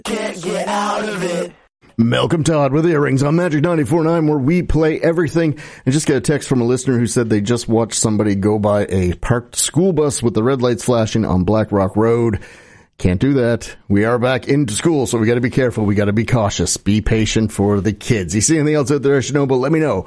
Can't get out of it. Malcolm Todd with Earrings on Magic 94.9, where we play everything. And just got a text from a listener who said they just watched somebody go by a parked school bus with the red lights flashing on Black Rock Road. Can't do that. We are back into school, so we got to be careful. We got to be cautious. Be patient for the kids. You see anything else out there I should know, but let me know.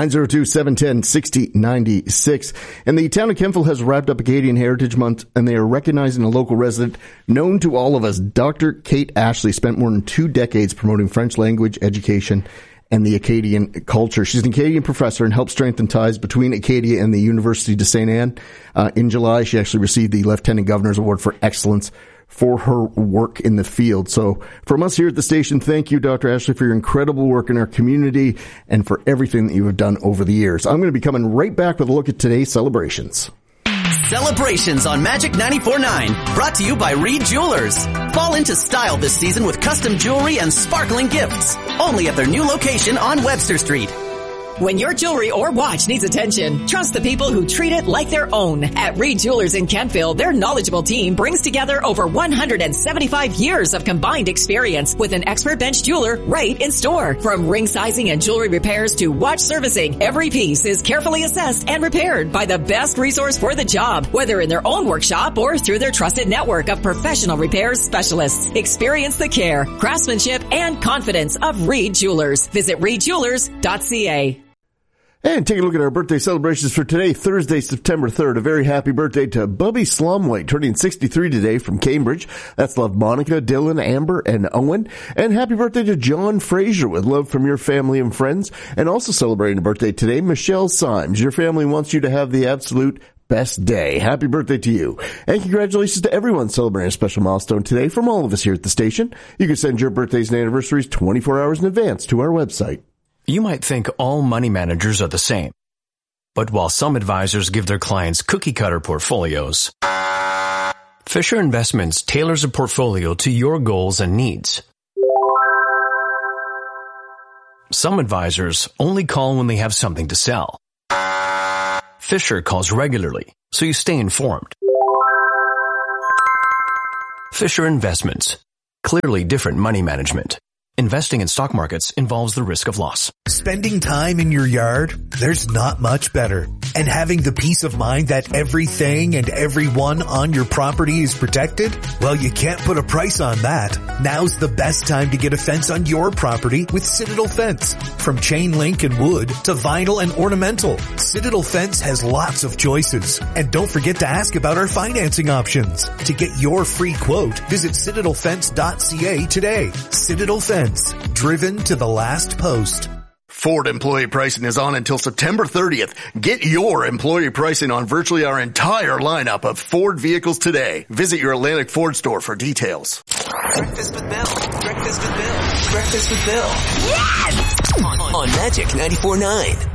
902-710-6096. And the town of Kentville has wrapped up Acadian Heritage Month, and they are recognizing a local resident known to all of us. Dr. Kate Ashley spent more than 2 decades promoting French language education and the Acadian culture. She's an Acadian professor and helped strengthen ties between Acadia and the University de St. Anne. In July, she actually received the Lieutenant Governor's Award for Excellence for her work in the field. So from us here at the station, thank you, Dr. Ashley, for your incredible work in our community and for everything that you have done over the years. I'm going to be coming right back with a look at today's celebrations. Celebrations on Magic 94.9, brought to you by Reed Jewelers. Fall into style this season with custom jewelry and sparkling gifts. Only at their new location on Webster Street. When your jewelry or watch needs attention, trust the people who treat it like their own. At Reed Jewelers in Kentville, their knowledgeable team brings together over 175 years of combined experience with an expert bench jeweler right in store. From ring sizing and jewelry repairs to watch servicing, every piece is carefully assessed and repaired by the best resource for the job, whether in their own workshop or through their trusted network of professional repairs specialists. Experience the care, craftsmanship, and confidence of Reed Jewelers. Visit reedjewelers.ca. And take a look at our birthday celebrations for today, Thursday, September 3rd. A very happy birthday to Bubby Slumwhite, turning 63 today from Cambridge. That's love Monica, Dylan, Amber, and Owen. And happy birthday to John Fraser with love from your family and friends. And also celebrating a birthday today, Michelle Symes. Your family wants you to have the absolute best day. Happy birthday to you. And congratulations to everyone celebrating a special milestone today from all of us here at the station. You can send your birthdays and anniversaries 24 hours in advance to our website. You might think all money managers are the same. But while some advisors give their clients cookie-cutter portfolios, Fisher Investments tailors a portfolio to your goals and needs. Some advisors only call when they have something to sell. Fisher calls regularly, so you stay informed. Fisher Investments. Clearly different money management. Investing in stock markets involves the risk of loss. Spending time in your yard, there's not much better. And having the peace of mind that everything and everyone on your property is protected, well, you can't put a price on that. Now's the best time to get a fence on your property with Citadel Fence. From chain link and wood to vinyl and ornamental, Citadel Fence has lots of choices. And don't forget to ask about our financing options. To get your free quote, visit citadelfence.ca today. Citadel Fence. Driven to the last post. Ford employee pricing is on until September 30th. Get your employee pricing on virtually our entire lineup of Ford vehicles today. Visit your Atlantic Ford store for details. Breakfast with Bill. Breakfast with Bill. Breakfast with Bill. Yes! On Magic 94.9.